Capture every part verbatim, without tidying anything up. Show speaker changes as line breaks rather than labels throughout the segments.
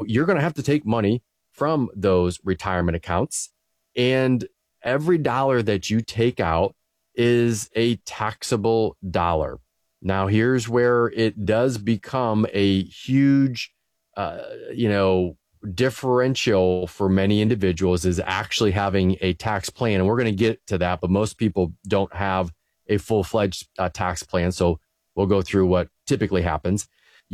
you're going to have to take money from those retirement accounts. And every dollar that you take out is a taxable dollar. Now, here's where it does become a huge, uh, you know, differential for many individuals is actually having a tax plan. And we're going to get to that, but most people don't have a full-fledged uh, tax plan. So we'll go through what typically happens.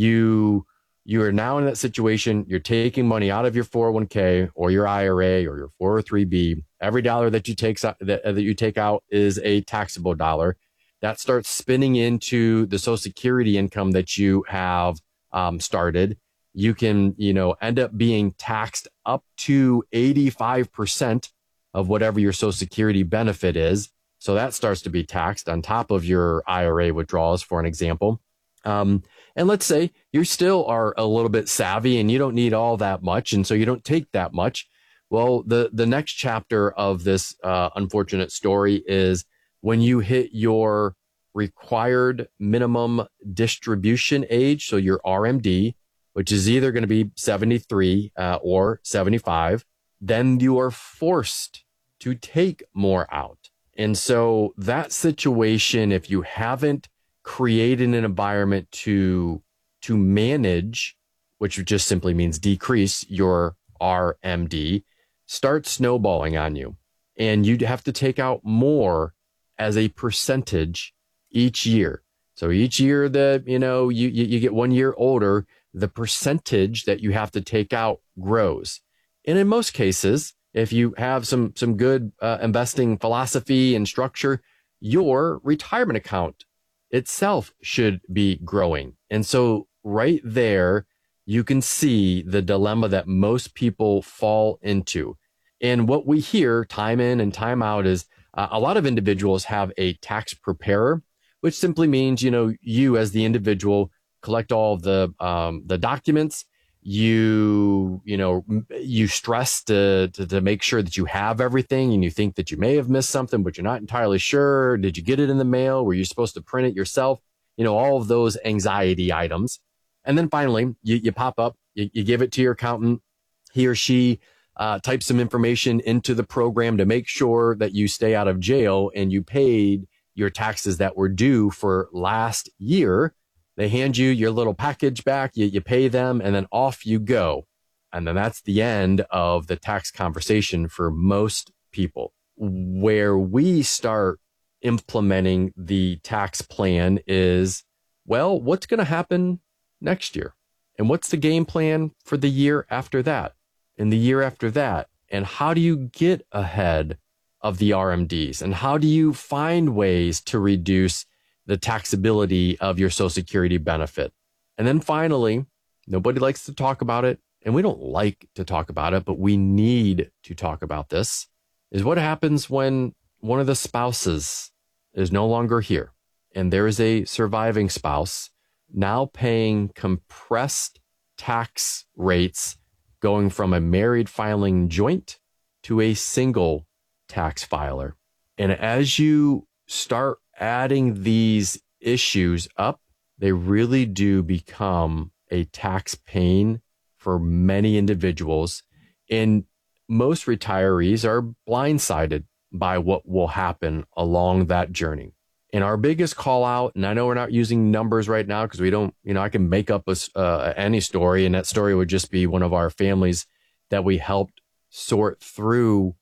You you are now in that situation. You're taking money out of your four oh one k or your I R A or your four oh three b. Every dollar that you take that, that you take out is a taxable dollar. That starts spinning into the Social Security income that you have um, started. You can, you know, end up being taxed up to eighty-five percent of whatever your Social Security benefit is. So that starts to be taxed on top of your I R A withdrawals, for an example. Um, and let's say you still are a little bit savvy and you don't need all that much, and so you don't take that much. Well, the, the next chapter of this uh, unfortunate story is when you hit your required minimum distribution age, so your R M D, which is either going to be seventy-three uh, or seventy-five, then you are forced to take more out. And so that situation, if you haven't created an environment to, to manage, which just simply means decrease your R M D, start snowballing on you. And you'd have to take out more as a percentage each year. So each year that, you know, you, you, you get one year older, the percentage that you have to take out grows. And in most cases, if you have some, some good uh, investing philosophy and structure, your retirement account itself should be growing. And so right there, you can see the dilemma that most people fall into. And what we hear time in and time out is uh, a lot of individuals have a tax preparer, which simply means, you know, you as the individual collect all of the um, the documents. You, you know, you stress to, to to make sure that you have everything, and you think that you may have missed something, but you're not entirely sure. Did you get it in the mail? Were you supposed to print it yourself? You know, all of those anxiety items. And then finally, you, you pop up, you, you give it to your accountant. He or she uh, types some information into the program to make sure that you stay out of jail and you paid your taxes that were due for last year. They hand you your little package back, you, you pay them, and then off you go. And then that's the end of the tax conversation for most people. Where we start implementing the tax plan is, well, what's going to happen next year? And what's the game plan for the year after that? And the year after that? And how do you get ahead of the R M Ds? And how do you find ways to reduce the taxability of your Social Security benefit? And then finally, nobody likes to talk about it, and we don't like to talk about it, but we need to talk about this, is what happens when one of the spouses is no longer here, and there is a surviving spouse now paying compressed tax rates, going from a married filing joint to a single tax filer. And as you start adding these issues up, they really do become a tax pain for many individuals. And most retirees are blindsided by what will happen along that journey. And our biggest call out, and I know we're not using numbers right now because we don't, you know, I can make up a, uh, any story, and that story would just be one of our families that we helped sort through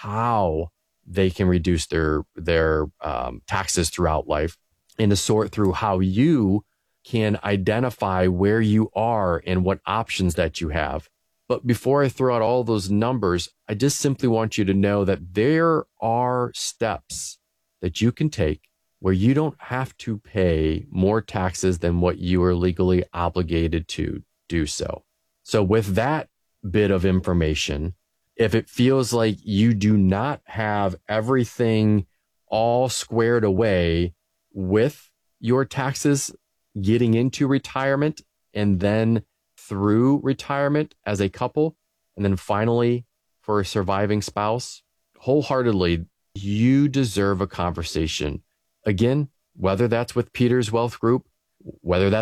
how they can reduce their their um, taxes throughout life, and to sort through how you can identify where you are and what options that you have. But before I throw out all those numbers, I just simply want you to know that there are steps that you can take where you don't have to pay more taxes than what you are legally obligated to do so. So with that bit of information, if it feels like you do not have everything all squared away with your taxes getting into retirement and then through retirement as a couple, and then finally for a surviving spouse, wholeheartedly, you deserve a conversation. Again, whether that's with Peter's Wealth Group, whether that's with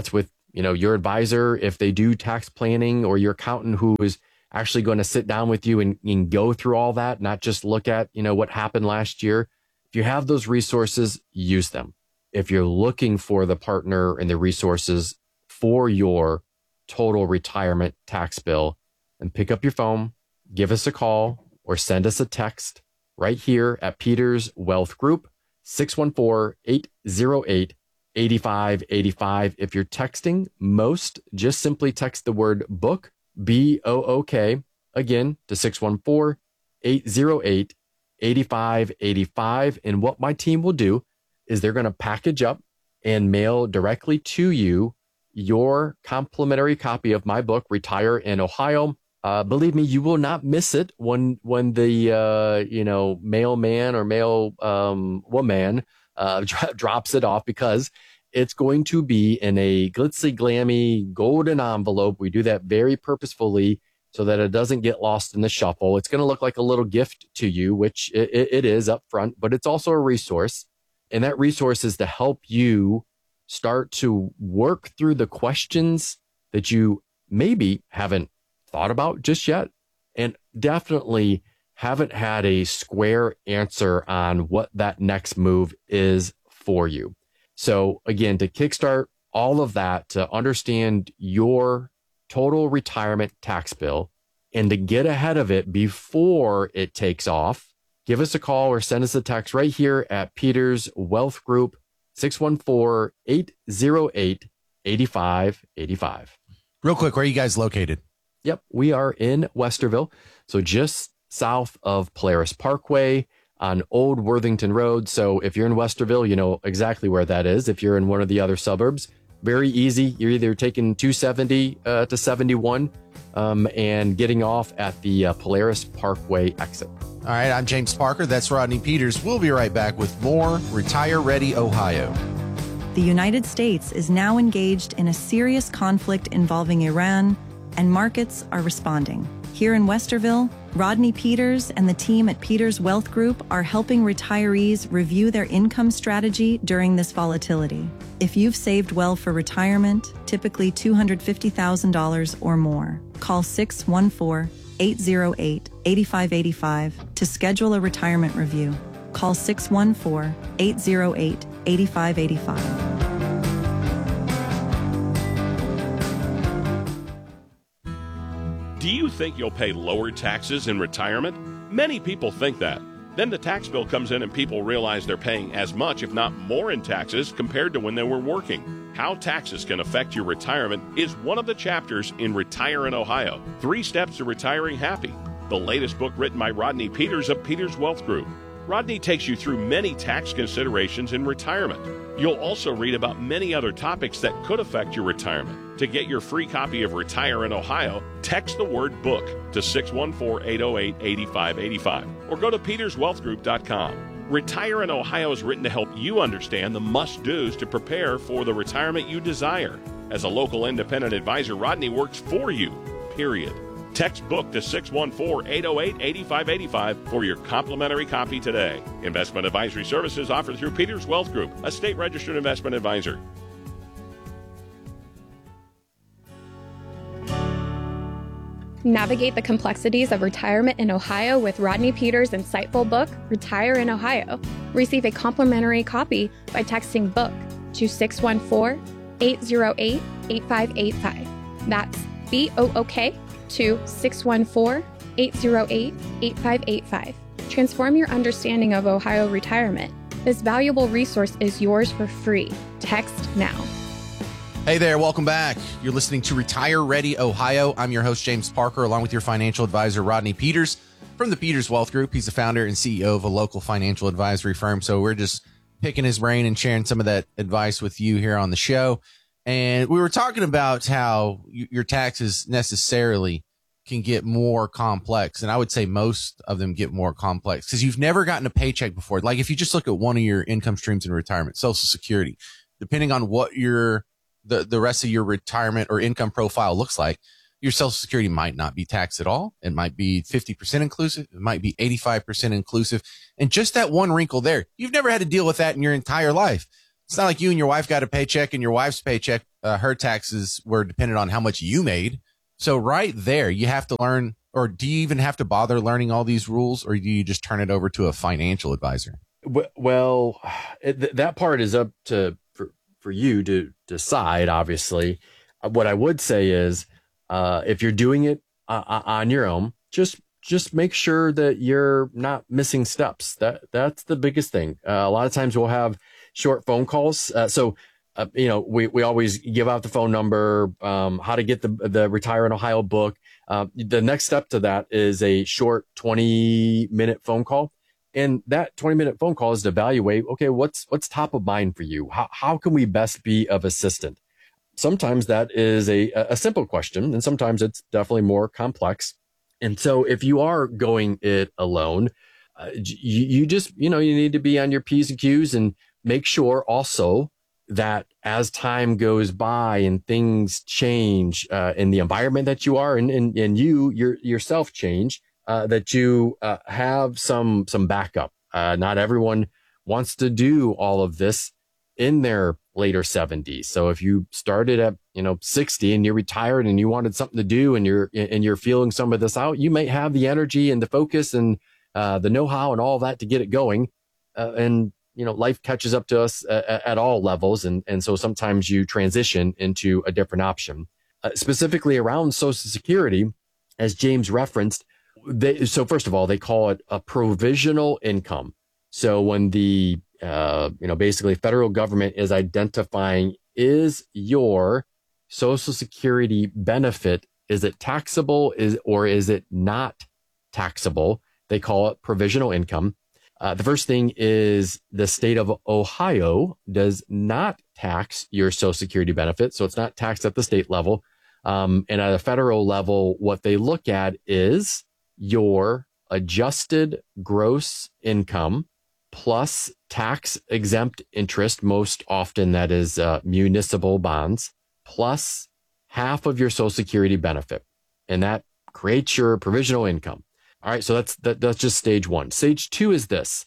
you know, your advisor, if they do tax planning, or your accountant who is actually going to sit down with you and, and go through all that, not just look at, you know, what happened last year. If you have those resources, use them. If you're looking for the partner and the resources for your total retirement tax bill, then pick up your phone, give us a call, or send us a text right here at Peters Wealth Group, six one four, eight zero eight, eight five eight five. If you're texting most, just simply text the word book, B O O K, again to six one four, eight zero eight, eight five eight five. And what my team will do is they're going to package up and mail directly to you your complimentary copy of my book, Retire in Ohio. Uh, believe me, you will not miss it when when the uh, you know mailman or mail um, woman uh, dro- drops it off, because it's going to be in a glitzy, glammy, golden envelope. We do that very purposefully so that it doesn't get lost in the shuffle. It's going to look like a little gift to you, which it, it is up front, but it's also a resource. And that resource is to help you start to work through the questions that you maybe haven't thought about just yet, and definitely haven't had a square answer on what that next move is for you. So again, to kickstart all of that, to understand your total retirement tax bill and to get ahead of it before it takes off, give us a call or send us a text right here at Peters Wealth Group, six one four, eight zero eight, eight five eight five.
Real quick, where are you guys located?
Yep, we are in Westerville, so just south of Polaris Parkway on Old Worthington Road. So if you're in Westerville, you know exactly where that is. If you're in one of the other suburbs, very easy. You're either taking two seventy uh, to seventy-one um, and getting off at the uh, Polaris Parkway exit.
All right, I'm James Parker. That's Rodney Peters. We'll be right back with more Retire Ready Ohio.
The United States is now engaged in a serious conflict involving Iran, and markets are responding. Here in Westerville, Rodney Peters and the team at Peters Wealth Group are helping retirees review their income strategy during this volatility. If you've saved well for retirement, typically two hundred fifty thousand dollars or more, call six one four, eight zero eight, eight five eight five to schedule a retirement review. Call six one four, eight zero eight, eight five eight five.
Do you think you'll pay lower taxes in retirement? Many people think that. Then the tax bill comes in and people realize they're paying as much, if not more, in taxes compared to when they were working. How taxes can affect your retirement is one of the chapters in Retire in Ohio, Three Steps to Retiring Happy, the latest book written by Rodney Peters of Peters Wealth Group. Rodney takes you through many tax considerations in retirement. You'll also read about many other topics that could affect your retirement. To get your free copy of Retire in Ohio, text the word BOOK to six one four, eight zero eight, eight five eight five or go to peters wealth group dot com. Retire in Ohio is written to help you understand the must-dos to prepare for the retirement you desire. As a local independent advisor, Rodney works for you, period. Text BOOK to six one four, eight zero eight, eight five eight five for your complimentary copy today. Investment advisory services offered through Peters Wealth Group, a state-registered investment advisor.
Navigate the complexities of retirement in Ohio with Rodney Peters' insightful book, Retire in Ohio. Receive a complimentary copy by texting BOOK to six one four, eight zero eight, eight five eight five. That's B O O K to six one four, eight zero eight, eight five eight five. Transform your understanding of Ohio retirement. This valuable resource is yours for free. Text now.
Hey there, welcome back. You're listening to Retire Ready Ohio. I'm your host, James Parker, along with your financial advisor, Rodney Peters from the Peters Wealth Group. He's the founder and C E O of a local financial advisory firm. So we're just picking his brain and sharing some of that advice with you here on the show. And we were talking about how your taxes necessarily can get more complex. And I would say most of them get more complex because you've never gotten a paycheck before. Like if you just look at one of your income streams in retirement, Social Security, depending on what your the, the rest of your retirement or income profile looks like, your Social Security might not be taxed at all. It might be fifty percent inclusive. It might be eighty-five percent inclusive. And just that one wrinkle there, you've never had to deal with that in your entire life. It's not like you and your wife got a paycheck and your wife's paycheck uh, her taxes were dependent on how much you made. So right there, you have to learn, or do you even have to bother learning all these rules, or do you just turn it over to a financial advisor?
Well, it, that part is up to for, for you to decide, obviously. What I would say is, uh, if you're doing it uh, on your own, just just make sure that you're not missing steps. That that's the biggest thing. Uh, a lot of times we'll have short phone calls. Uh, so, uh, you know, we, we always give out the phone number, um, how to get the, the Retire in Ohio book. Uh, the next step to that is a short twenty minute phone call. And that twenty minute phone call is to evaluate, okay, what's, what's top of mind for you? How, how can we best be of assistance? Sometimes that is a, a simple question, and sometimes it's definitely more complex. And so if you are going it alone, uh, you, you just, you know, you need to be on your P's and Q's and make sure also that as time goes by and things change uh, in the environment that you are and, and, and you your, yourself change, uh, that you uh, have some some backup. Uh, not everyone wants to do all of this in their later seventies. So if you started at, you know, sixty and you're retired and you wanted something to do and you're, and you're feeling some of this out, you may have the energy and the focus and uh, the know-how and all that to get it going. Uh, and, you know, life catches up to us at, at all levels. And, and so sometimes you transition into a different option. Uh, specifically around Social Security, as James referenced, they, so first of all, they call it a provisional income. So when the Uh, you know, basically federal government is identifying, is your Social Security benefit, is it taxable is or is it not taxable? They call it provisional income. Uh, the first thing is the state of Ohio does not tax your Social Security benefit. So it's not taxed at the state level. Um, and at a federal level, what they look at is your adjusted gross income plus tax exempt interest, most often that is uh, municipal bonds, plus half of your Social Security benefit. And that creates your provisional income. All right, so that's that, that's just stage one. Stage two is this.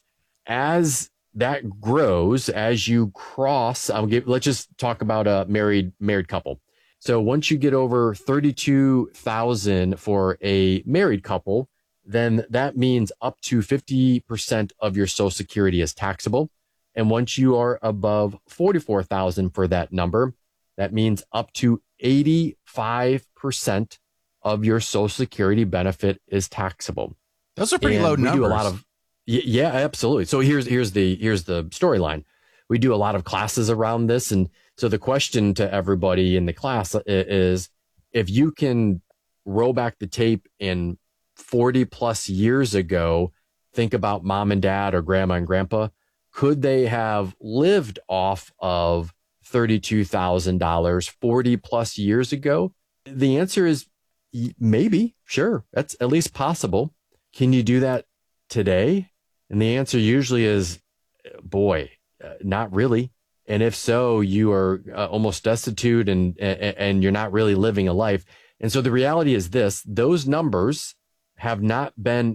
As that grows, as you cross, I'll give, let's just talk about a married married couple. So once you get over thirty-two thousand for a married couple, then that means up to fifty percent of your Social Security is taxable. And once you are above forty-four thousand for that number, that means up to eighty-five percent of your Social Security benefit is taxable.
Those are pretty
and
low
we
numbers.
Do a lot of, yeah, absolutely. So here's here's the here's the storyline. We do a lot of classes around this, and so the question to everybody in the class is, if you can roll back the tape in forty plus years ago, think about mom and dad or grandma and grandpa, could they have lived off of thirty-two thousand dollars forty plus years ago? The answer is maybe, sure. That's at least possible. Can you do that today? And the answer usually is, boy, uh, not really. And if so, you are uh, almost destitute and, and and you're not really living a life. And so the reality is this, those numbers have not been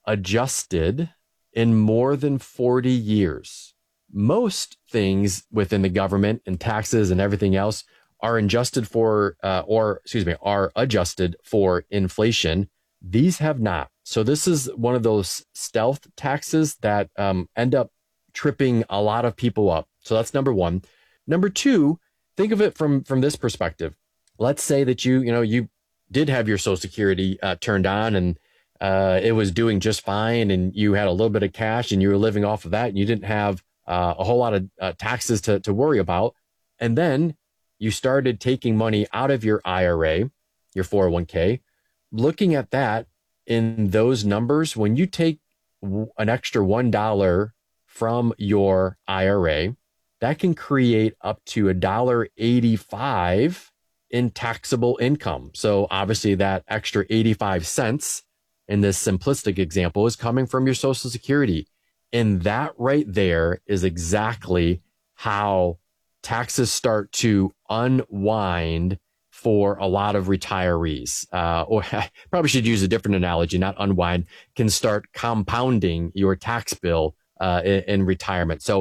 adjusted in more than forty years. Most things within the government and taxes and everything else are adjusted for, uh, or excuse me, are adjusted for inflation. These have not. So this is one of those stealth taxes that um, end up tripping a lot of people up. So that's number one. Number two, think of it from from this perspective. Let's say that you, you know, you did have your Social Security uh, turned on and uh, it was doing just fine, and you had a little bit of cash and you were living off of that, and you didn't have uh, a whole lot of uh, taxes to, to worry about. And then you started taking money out of your I R A, your four oh one k. Looking at that in those numbers, when you take w- an extra one dollar from your I R A, that can create up to one dollar eighty-five in taxable income. So obviously that extra eighty-five cents in this simplistic example is coming from your Social Security. And that right there is exactly how taxes start to unwind for a lot of retirees. Uh, or I probably should use a different analogy, not unwind, can start compounding your tax bill uh, in, in retirement. So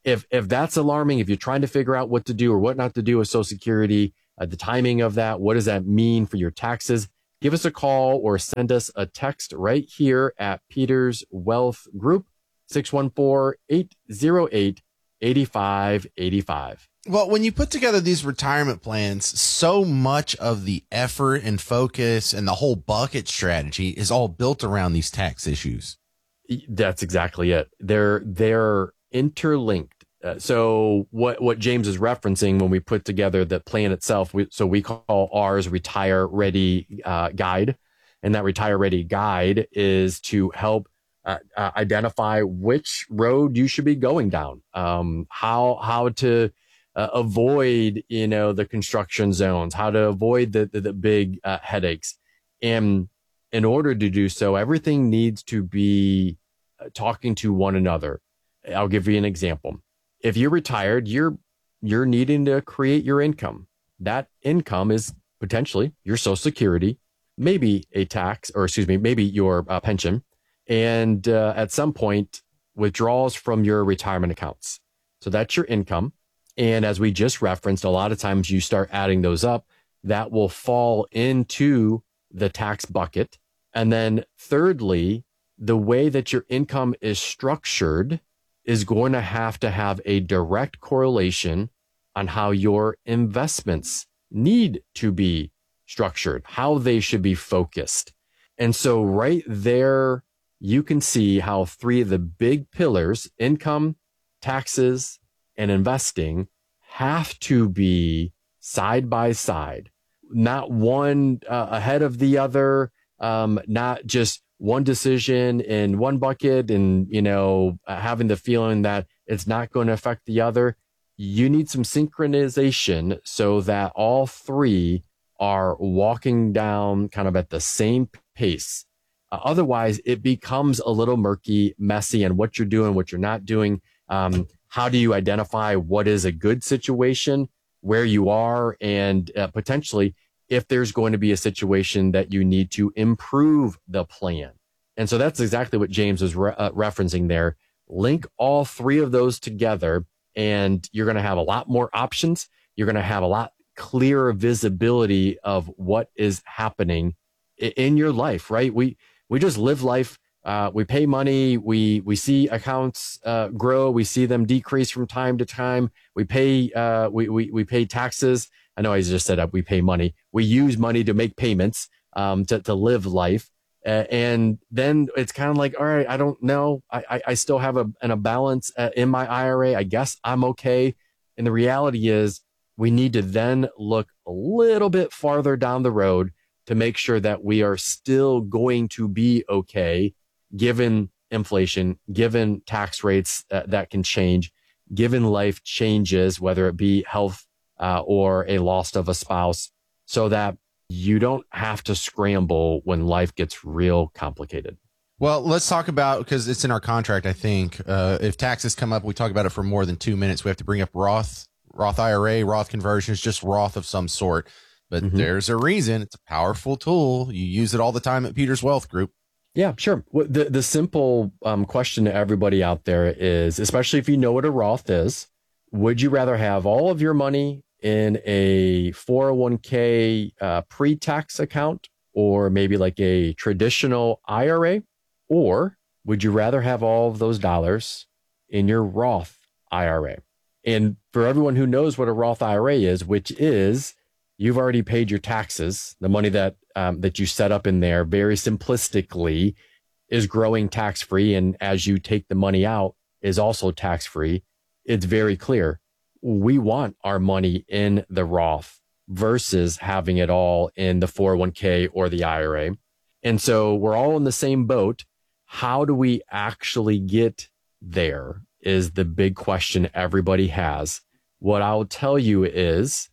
if if that's alarming, if you're trying to figure out what to do or what not to do with Social Security, uh, the timing of that, what does that mean for your taxes? Give us a call or send us a text right here at Peters Wealth Group, six one four, eight zero eight, eight five eight five.
Well, when you put together these retirement plans, so much of the effort and focus and the whole bucket strategy is all built around these tax issues.
That's exactly it. They're they're interlinked. Uh, so what what James is referencing when we put together the plan itself, we, so we call ours Retire Ready uh, Guide, and that Retire Ready Guide is to help uh, uh, identify which road you should be going down, um, how how to uh, avoid you know the construction zones, how to avoid the the, the big uh, headaches, and in order to do so, everything needs to be uh, talking to one another. I'll give you an example. If you're retired, you're you're needing to create your income. That income is potentially your Social Security, maybe a tax, or excuse me, maybe your uh, pension, and uh, at some point, withdrawals from your retirement accounts. So that's your income. And as we just referenced, a lot of times you start adding those up, that will fall into the tax bucket. And then thirdly, the way that your income is structured is going to have to have a direct correlation on how your investments need to be structured, how they should be focused. And so right there, you can see how three of the big pillars, income, taxes, and investing, have to be side by side, not one uh, ahead of the other, um, not just one decision in one bucket and, you know, uh, having the feeling that it's not going to affect the other. You need some synchronization so that all three are walking down kind of at the same pace. Uh, otherwise, it becomes a little murky, messy, and what you're doing, what you're not doing. Um, how do you identify what is a good situation, where you are, and uh, potentially if there's going to be a situation that you need to improve the plan. And so that's exactly what James was re- uh, referencing there. Link all three of those together, and you're going to have a lot more options. You're going to have a lot clearer visibility of what is happening in, in your life, right? We we just live life. Uh, we pay money. We we see accounts uh, grow. We see them decrease from time to time. We pay uh, we, we we pay taxes. I know I just said that we pay money. We use money to make payments, um, to, to live life. Uh, and then it's kind of like, all right, I don't know. I, I, I still have a, an, a balance uh, in my I R A. I guess I'm okay. And the reality is we need to then look a little bit farther down the road to make sure that we are still going to be okay, given inflation, given tax rates uh, that can change, given life changes, whether it be health, Uh, or a loss of a spouse, so that you don't have to scramble when life gets real complicated.
Well, let's talk about, because it's in our contract, I think, uh, if taxes come up, we talk about it for more than two minutes. We have to bring up Roth, Roth I R A, Roth conversions, just Roth of some sort. But mm-hmm. there's a reason. It's a powerful tool. You use it all the time at Peters Wealth Group.
Yeah, sure. Well, the, the simple um, question to everybody out there is, especially if you know what a Roth is, would you rather have all of your money in a four oh one k uh, pre-tax account, or maybe like a traditional I R A? Or would you rather have all of those dollars in your Roth I R A? And for everyone who knows what a Roth I R A is, which is you've already paid your taxes, the money that um, that you set up in there very simplistically is growing tax-free. And as you take the money out is also tax-free. It's very clear. We want our money in the Roth versus having it all in the four oh one k or the I R A. And so we're all in the same boat. How do we actually get there is the big question everybody has. What I'll tell you is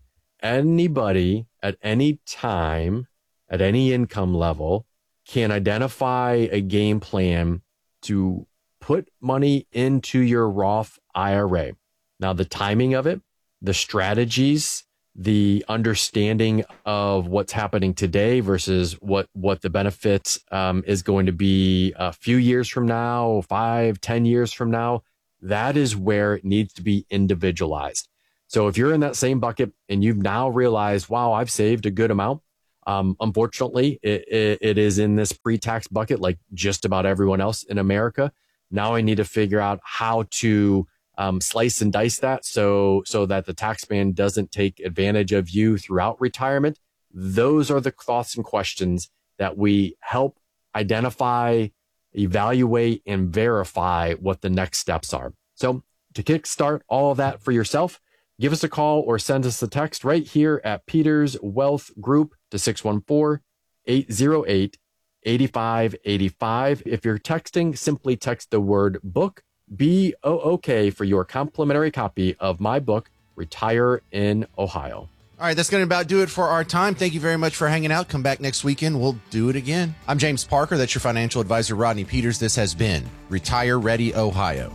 anybody at any time, at any income level, can identify a game plan to put money into your Roth I R A. Now, the timing of it, the strategies, the understanding of what's happening today versus what, what the benefits um, is going to be a few years from now, five, ten years from now, that is where it needs to be individualized. So if you're in that same bucket and you've now realized, wow, I've saved a good amount. Um, unfortunately, it, it, it is in this pre-tax bucket like just about everyone else in America. Now I need to figure out how to um, slice and dice that so so that the tax man doesn't take advantage of you throughout retirement. Those are the thoughts and questions that we help identify, evaluate, and verify what the next steps are. So to kickstart all of that for yourself, give us a call or send us a text right here at Peters Wealth Group to six one four, eight zero eight, eight five eight five. If you're texting, simply text the word book, B O O K, for your complimentary copy of my book, Retire in Ohio.
All right, that's going to about do it for our time. Thank you very much for hanging out. Come back next weekend. We'll do it again. I'm James Parker. That's your financial advisor, Rodney Peters. This has been Retire Ready Ohio.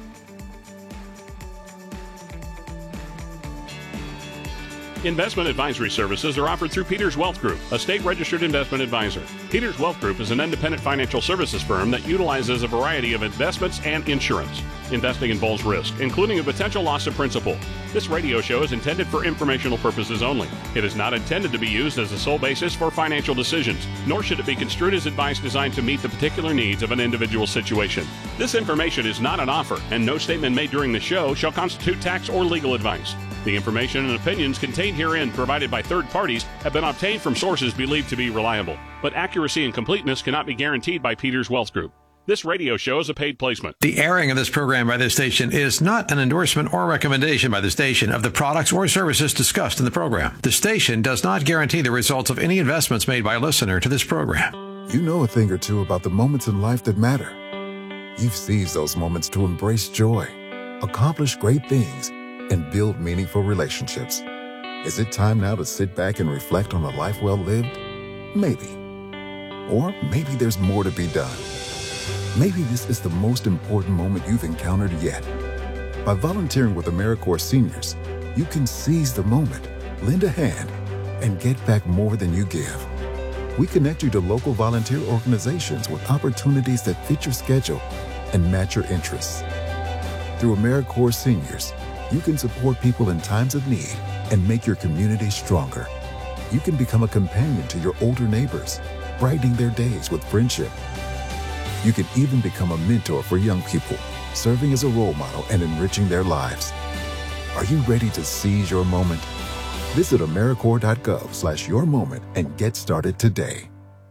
Investment advisory services are offered through Peters Wealth Group, a state-registered investment advisor. Peters Wealth Group is an independent financial services firm that utilizes a variety of investments and insurance. Investing involves risk, including a potential loss of principal. This radio show is intended for informational purposes only. It is not intended to be used as the sole basis for financial decisions, nor should it be construed as advice designed to meet the particular needs of an individual situation. This information is not an offer, and no statement made during the show shall constitute tax or legal advice. The information and opinions contained herein provided by third parties have been obtained from sources believed to be reliable, but accuracy and completeness cannot be guaranteed by Peters Wealth Group. This radio show is a paid placement.
The airing of this program by this station is not an endorsement or recommendation by the station of the products or services discussed in the program. The station does not guarantee the results of any investments made by a listener to this program.
You know a thing or two about the moments in life that matter. You've seized those moments to embrace joy, accomplish great things, and build meaningful relationships. Is it time now to sit back and reflect on a life well lived? Maybe. Or maybe there's more to be done. Maybe this is the most important moment you've encountered yet. By volunteering with AmeriCorps Seniors, you can seize the moment, lend a hand, and get back more than you give. We connect you to local volunteer organizations with opportunities that fit your schedule and match your interests. Through AmeriCorps Seniors, you can support people in times of need and make your community stronger. You can become a companion to your older neighbors, brightening their days with friendship. You can even become a mentor for young people, serving as a role model and enriching their lives. Are you ready to seize your moment? Visit AmeriCorps.gov slash your moment and get started today.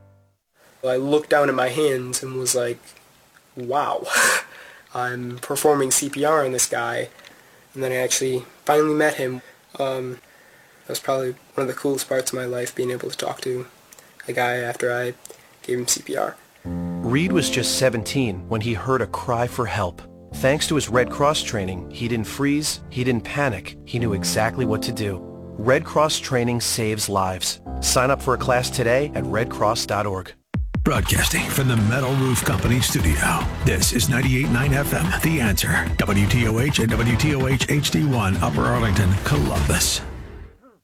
I looked down at my hands and was like, wow, I'm performing C P R on this guy. And then I actually finally met him. Um, that was probably one of the coolest parts of my life, being able to talk to a guy after I gave him C P R.
Reed was just seventeen when he heard a cry for help. Thanks to his Red Cross training, he didn't freeze, he didn't panic, he knew exactly what to do. Red Cross training saves lives. Sign up for a class today at red cross dot org.
Broadcasting from the Metal Roof Company studio, this is ninety-eight point nine F M, The Answer, W T O H and W T O H H D one, Upper Arlington, Columbus.